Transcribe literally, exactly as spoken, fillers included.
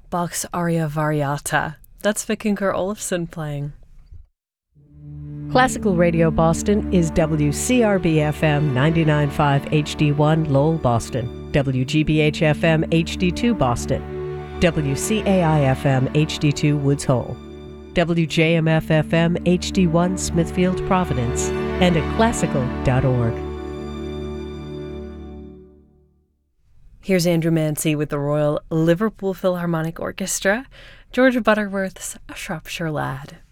Bach's Aria Variata. That's Vikingur Olafsson playing. Classical Radio Boston is W C R B F M ninety-nine point five H D one Lowell, Boston, W G B H F M H D two Boston, W C A I F M H D two Woods Hole, W J M F F M H D one Smithfield, Providence, and at classical dot org. Here's Andrew Mancy with the Royal Liverpool Philharmonic Orchestra, George Butterworth's A Shropshire Lad.